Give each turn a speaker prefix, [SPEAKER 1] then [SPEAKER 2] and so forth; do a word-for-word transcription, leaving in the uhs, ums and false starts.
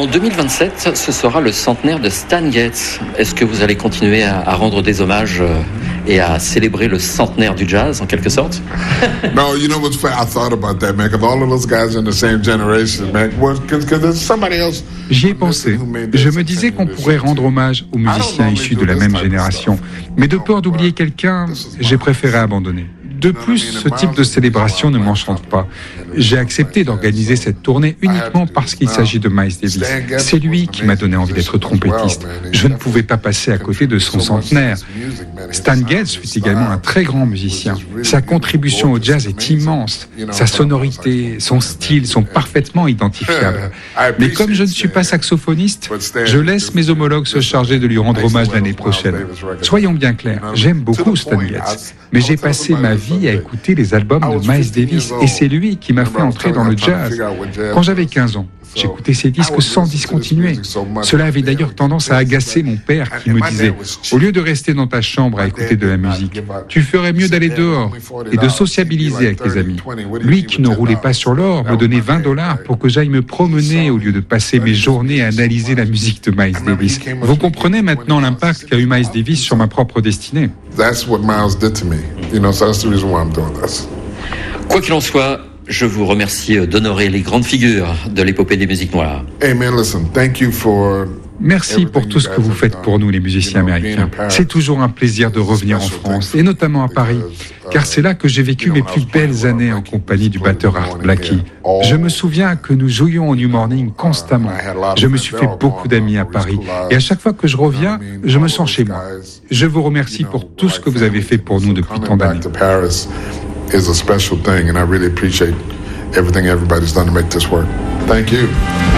[SPEAKER 1] En deux mille vingt-sept, ce sera le centenaire de Stan Getz. Est-ce que vous allez continuer à, à rendre des hommages euh, et à célébrer le centenaire du jazz, en quelque sorte?
[SPEAKER 2] No, you know what's funny? I thought about that, man, because all of those guys in the same generation, man. Because there's somebody else.
[SPEAKER 3] J'y ai pensé. Je me disais qu'on pourrait rendre hommage aux musiciens issus de la même génération. Mais de peur d'oublier quelqu'un, j'ai préféré abandonner. De plus, ce type de célébration ne m'enchante pas. J'ai accepté d'organiser cette tournée uniquement parce qu'il s'agit de Miles Davis. C'est lui qui m'a donné envie d'être trompettiste. Je ne pouvais pas passer à côté de son centenaire. Stan Getz fut également un très grand musicien. Sa contribution au jazz est immense. Sa sonorité, son style sont parfaitement identifiables. Mais comme je ne suis pas saxophoniste, je laisse mes homologues se charger de lui rendre hommage l'année prochaine. Soyons bien clairs, j'aime beaucoup Stan Getz, mais j'ai passé ma vie à écouter les albums de Miles Davis et c'est lui qui m'a fait entrer dans le jazz. Quand j'avais quinze ans, j'écoutais ses disques sans discontinuer. Cela avait d'ailleurs tendance à agacer mon père qui me disait « Au lieu de rester dans ta chambre à écouter de la musique, tu ferais mieux d'aller dehors et de sociabiliser avec tes amis. » Lui qui ne roulait pas sur l'or me donnait vingt dollars pour que j'aille me promener au lieu de passer mes journées à analyser la musique de Miles Davis. Vous comprenez maintenant l'impact qu'a eu Miles Davis sur ma propre destinée.
[SPEAKER 2] That's what Miles did to me. You know, so that's the reason why I'm doing this.
[SPEAKER 1] Quoi qu'il en soit, je vous remercie d'honorer les grandes figures de l'épopée des musiques noires.
[SPEAKER 2] Hey man, listen, thank you for...
[SPEAKER 3] Merci pour tout ce que vous faites pour nous, les musiciens américains. C'est toujours un plaisir de revenir en France, et notamment à Paris, car c'est là que j'ai vécu mes plus belles années en compagnie du batteur Art Blakey. Je me souviens que nous jouions au New Morning constamment. Je me suis fait beaucoup d'amis à Paris, et à chaque fois que je reviens, je me sens chez moi. Je vous remercie pour tout ce que vous avez fait pour nous depuis tant d'années.
[SPEAKER 2] Is a special thing, and I really appreciate everything everybody's done to make this work. Thank you.